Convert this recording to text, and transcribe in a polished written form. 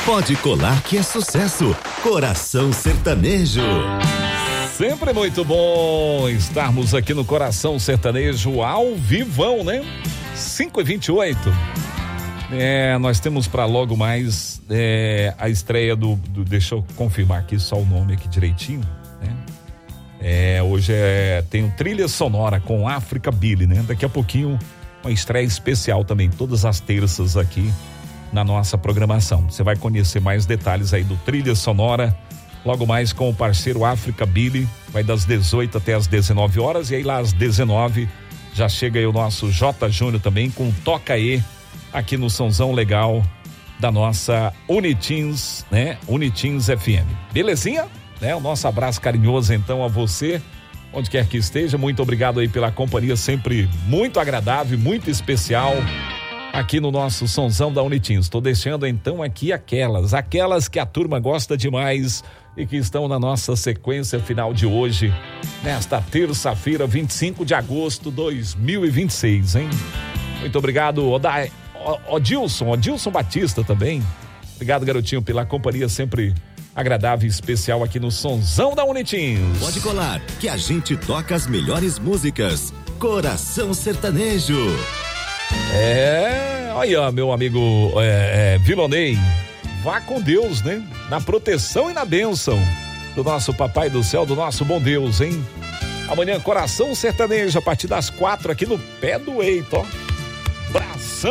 Pode colar que é sucesso. Coração Sertanejo. Sempre muito bom estarmos aqui no Coração Sertanejo ao vivão, né? 5h28. Nós temos para logo mais a estreia do. Deixa eu confirmar aqui só o nome aqui direitinho, né? Hoje tem trilha sonora com África Billy, né? Daqui a pouquinho uma estreia especial também, todas as terças aqui na nossa programação. Você vai conhecer mais detalhes aí do trilha sonora logo mais com o parceiro África Billy, vai das 18 até as 19 horas e aí lá às 19 já chega aí o nosso J Júnior também com Toca E aqui no Sonzão Legal da nossa Unitins, né? Unitins FM. Belezinha? Né? O nosso abraço carinhoso então a você, onde quer que esteja. Muito obrigado aí pela companhia, sempre muito agradável, muito especial aqui no nosso Sonzão da Unitins. Estou deixando então aqui aquelas que a turma gosta demais e que estão na nossa sequência final de hoje, nesta terça-feira, 25 de agosto de 2026, hein? Muito obrigado, Odilson Batista também. Obrigado, garotinho, pela companhia sempre agradável e especial aqui no Sonzão da Unitins. Pode colar, que a gente toca as melhores músicas. Coração Sertanejo. Olha, meu amigo Vilonei, vá com Deus, né? Na proteção e na bênção do nosso Papai do Céu, do nosso bom Deus, hein? Amanhã, Coração Sertanejo, a partir das 4 aqui no pé do Eito, ó. Bração!